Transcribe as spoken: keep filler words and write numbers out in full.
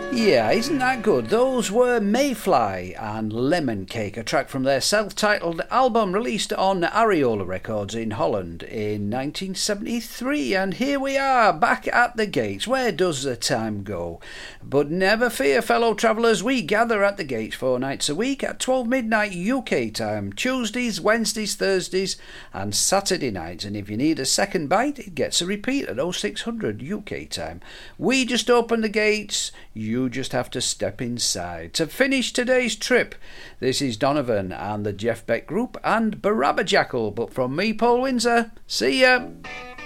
Yeah, isn't that good? Those were Mayfly and Lemon Cake, a track from their self-titled album released on Ariola Records in Holland in nineteen seventy-three. And here we are, back at the gates. Where does the time go? But never fear, fellow travellers, we gather at the gates four nights a week at twelve midnight U K time, Tuesdays, Wednesdays, Thursdays and Saturday nights. And if you need a second bite, it gets a repeat at oh six hundred U K time. We just open the gates, you just have to step inside. To finish today's trip, this is Donovan and the Jeff Beck Group and Barabba Jackal. But from me, Paul Windsor, see ya!